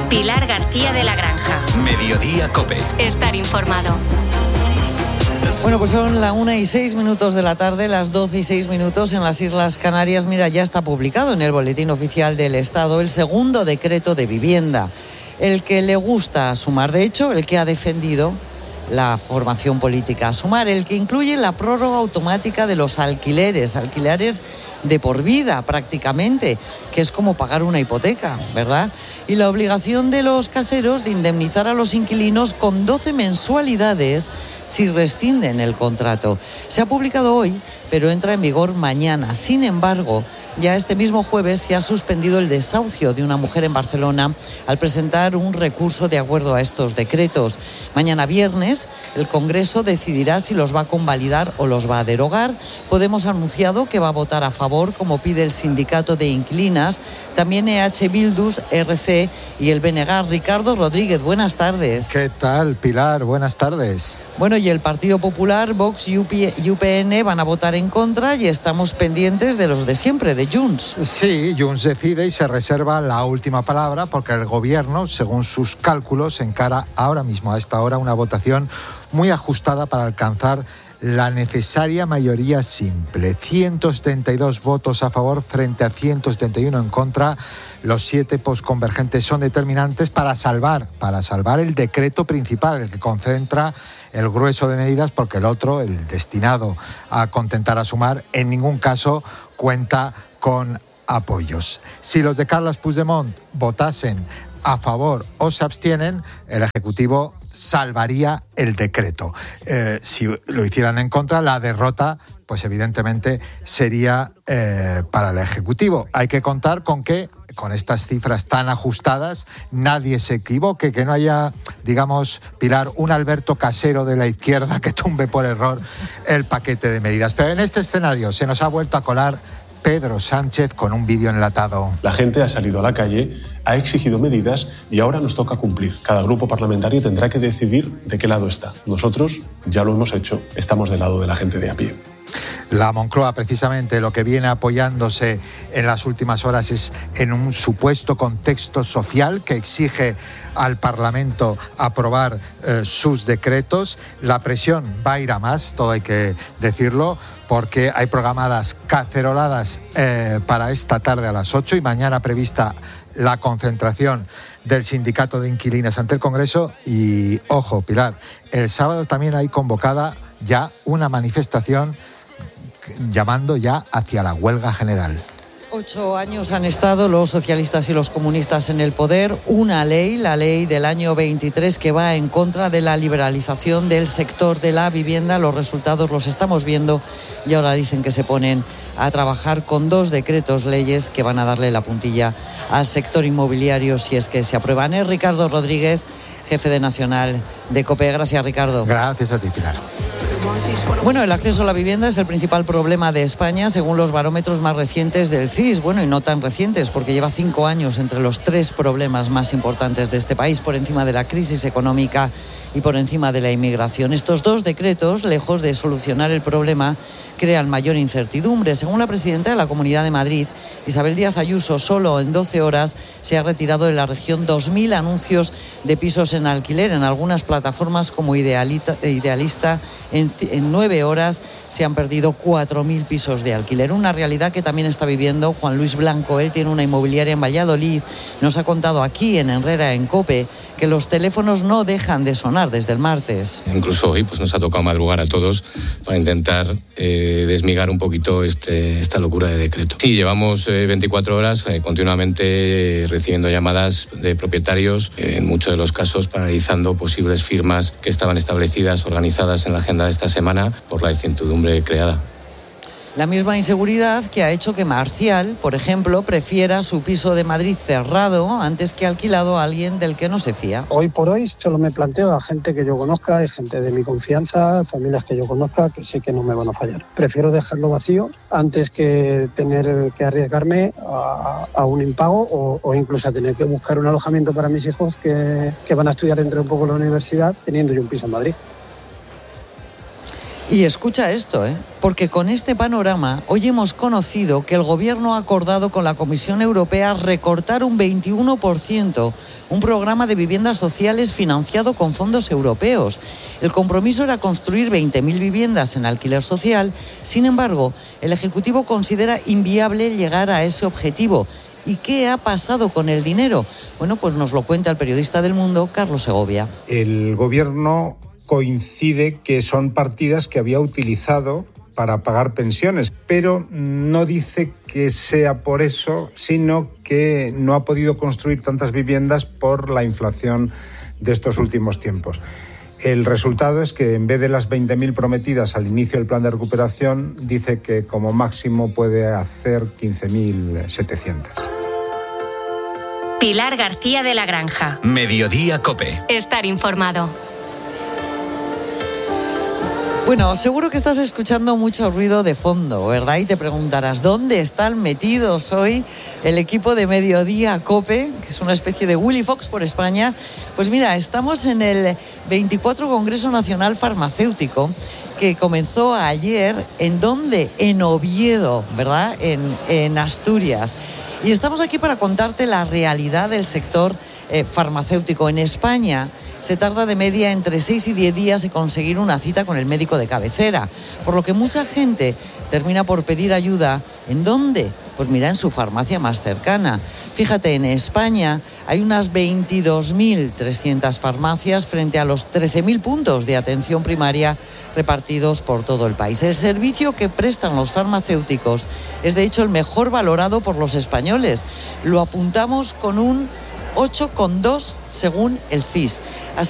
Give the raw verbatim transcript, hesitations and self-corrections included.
Pilar García de la Granja. Mediodía COPE. Estar informado. Bueno, pues son la una y seis minutos de la tarde, las doce y seis minutos en las Islas Canarias. Mira, ya está publicado en el Boletín Oficial del Estado el segundo decreto de vivienda, el que le gusta a Sumar, de hecho, el que ha defendido la formación política Sumar, el que incluye la prórroga automática de los alquileres, alquileres de por vida prácticamente, que es como pagar una hipoteca, ¿verdad? Y la obligación de los caseros de indemnizar a los inquilinos con doce mensualidades si rescinden el contrato. Se ha publicado hoy, pero entra en vigor mañana. Sin embargo, ya este mismo jueves se ha suspendido el desahucio de una mujer en Barcelona al presentar un recurso de acuerdo a estos decretos. Mañana viernes, el Congreso decidirá si los va a convalidar o los va a derogar. Podemos ha anunciado que va a votar a favor, como pide el sindicato de inquilinas, también E H Bildu, R C y el B N G. Ricardo Rodríguez, buenas tardes. ¿Qué tal, Pilar? Buenas tardes. Bueno, y el Partido Popular, Vox y U P N van a votar en contra y estamos pendientes de los de siempre, de Junts. Sí, Junts decide y se reserva la última palabra porque el gobierno, según sus cálculos, encara ahora mismo a esta hora una votación muy ajustada para alcanzar la necesaria mayoría simple. ciento setenta y dos votos a favor frente a ciento setenta y uno en contra. Los siete posconvergentes son determinantes para salvar, para salvar el decreto principal, el que concentra el grueso de medidas, porque el otro, el destinado a contentar a Sumar, en ningún caso cuenta con apoyos. Si los de Carles Puigdemont votasen a favor o se abstienen, el Ejecutivo salvaría el decreto. Eh, si lo hicieran en contra, la derrota, pues evidentemente sería eh, para el Ejecutivo. Hay que contar con que, con estas cifras tan ajustadas, nadie se equivoque, que no haya, digamos, Pilar, un Alberto Casero de la izquierda que tumbe por error el paquete de medidas. Pero en este escenario se nos ha vuelto a colar Pedro Sánchez con un vídeo enlatado. La gente ha salido a la calle, ha exigido medidas y ahora nos toca cumplir. Cada grupo parlamentario tendrá que decidir de qué lado está. Nosotros ya lo hemos hecho, estamos del lado de la gente de a pie. La Moncloa, precisamente, lo que viene apoyándose en las últimas horas es en un supuesto contexto social que exige al Parlamento aprobar eh, sus decretos. La presión va a ir a más, todo hay que decirlo, porque hay programadas caceroladas eh, para esta tarde a las ocho y mañana prevista la concentración del sindicato de inquilinas ante el Congreso. Y, ojo, Pilar, el sábado también hay convocada ya una manifestación llamando ya hacia la huelga general. Ocho años han estado los socialistas y los comunistas en el poder. Una ley, la ley del año veintitrés, que va en contra de la liberalización del sector de la vivienda. Los resultados los estamos viendo y ahora dicen que se ponen a trabajar con dos decretos leyes que van a darle la puntilla al sector inmobiliario si es que se aprueban. Es Ricardo Rodríguez, jefe de Nacional de COPE. Gracias, Ricardo. Gracias a ti, Pilar. Bueno, el acceso a la vivienda es el principal problema de España, según los barómetros más recientes del C I S. Bueno, y no tan recientes, porque lleva cinco años entre los tres problemas más importantes de este país, por encima de la crisis económica y por encima de la inmigración. Estos dos decretos, lejos de solucionar el problema, crean mayor incertidumbre. Según la presidenta de la Comunidad de Madrid, Isabel Díaz Ayuso, solo en doce horas se ha retirado de la región dos mil anuncios de pisos en alquiler. En algunas plataformas como Idealita, Idealista, en, en nueve horas se han perdido cuatro mil pisos de alquiler. Una realidad que también está viviendo Juan Luis Blanco. Él tiene una inmobiliaria en Valladolid. Nos ha contado aquí en Herrera, en COPE, que los teléfonos no dejan de sonar desde el martes. Incluso hoy pues nos ha tocado madrugar a todos para intentar eh, desmigar un poquito este, esta locura de decreto. Sí, llevamos eh, veinticuatro horas eh, continuamente eh, recibiendo llamadas de propietarios, eh, en muchos de los casos paralizando posibles firmas que estaban establecidas, organizadas en la agenda de esta semana por la incertidumbre creada. La misma inseguridad que ha hecho que Marcial, por ejemplo, prefiera su piso de Madrid cerrado antes que alquilado a alguien del que no se fía. Hoy por hoy solo me planteo a gente que yo conozca, hay gente de mi confianza, familias que yo conozca, que sé que no me van a fallar. Prefiero dejarlo vacío antes que tener que arriesgarme a, a un impago o, o incluso a tener que buscar un alojamiento para mis hijos que, que van a estudiar dentro de un poco la universidad teniendo yo un piso en Madrid. Y escucha esto, ¿eh? Porque con este panorama hoy hemos conocido que el Gobierno ha acordado con la Comisión Europea recortar un veintiuno por ciento un programa de viviendas sociales financiado con fondos europeos. El compromiso era construir veinte mil viviendas en alquiler social. Sin embargo, el Ejecutivo considera inviable llegar a ese objetivo. ¿Y qué ha pasado con el dinero? Bueno, pues nos lo cuenta el periodista del Mundo, Carlos Segovia. El Gobierno coincide que son partidas que había utilizado para pagar pensiones, pero no dice que sea por eso, sino que no ha podido construir tantas viviendas por la inflación de estos últimos tiempos. El resultado es que en vez de las veinte mil prometidas al inicio del plan de recuperación, dice que como máximo puede hacer quince mil setecientas. Pilar García de la Granja. Mediodía COPE. Estar informado. Bueno, seguro que estás escuchando mucho ruido de fondo, ¿verdad? Y te preguntarás, ¿dónde están metidos hoy el equipo de Mediodía COPE, que es una especie de Willy Fox por España? Pues mira, estamos en el veinticuatro Congreso Nacional Farmacéutico, que comenzó ayer, ¿en dónde? En Oviedo, ¿verdad? En, en Asturias. Y estamos aquí para contarte la realidad del sector eh, farmacéutico en España. Se tarda de media entre seis y diez días en conseguir una cita con el médico de cabecera, por lo que mucha gente termina por pedir ayuda. ¿En dónde? Pues mira, en su farmacia más cercana. Fíjate, en España hay unas veintidós mil trescientas farmacias frente a los trece mil puntos de atención primaria repartidos por todo el país. El servicio que prestan los farmacéuticos es de hecho el mejor valorado por los españoles. Lo apuntamos con un ocho coma dos según el C I S. Así